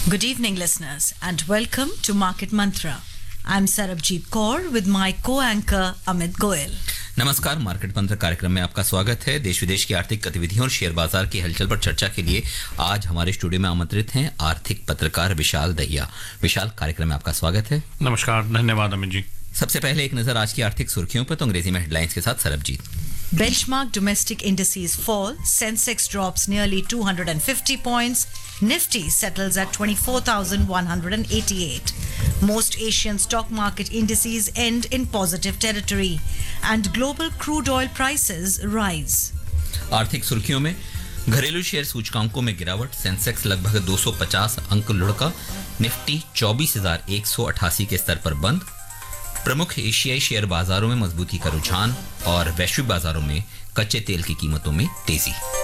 Good evening, listeners, and welcome to Market Mantra. I'm Sarabjit Kaur with my co-anchor Amit Goyal. नमस्कार, market मंत्र कार्यक्रम में आपका स्वागत है। देश विदेश की आर्थिक गतिविधियों और शेयर बाजार की हलचल पर चर्चा के लिए आज हमारे स्टूडियो में आमंत्रित हैं आर्थिक पत्रकार विशाल दहिया। विशाल, कार्यक्रम में आपका स्वागत है। नमस्कार, धन्यवाद अमित जी। सबसे पहले एक नजर आज की आर्थिक सुर्खियों पर, तो अंग्रेजी में हेडलाइंस के साथ Sarabjit. Benchmark domestic indices fall. Sensex drops nearly 250 points. Nifty settles at 24,188. Most Asian stock market indices end in positive territory. And global crude oil prices rise. आर्थिक सुर्खियों में घरेलू शेयर सूचकांकों में गिरावट। सेंसेक्स लगभग 250 अंक लुढ़का। निफ्टी 24,188 के स्तर पर बंद। प्रमुख एशियाई शेयर बाजारों में मजबूती का रुझान और वैश्विक बाजारों में कच्चे तेल की कीमतों में तेजी।